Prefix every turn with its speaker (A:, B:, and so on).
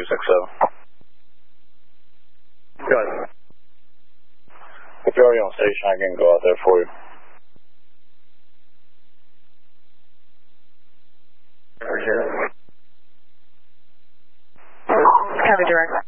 A: 267.
B: Good.
A: If you're already on station, I can go out there for you.
B: Appreciate it.
C: Copy direct.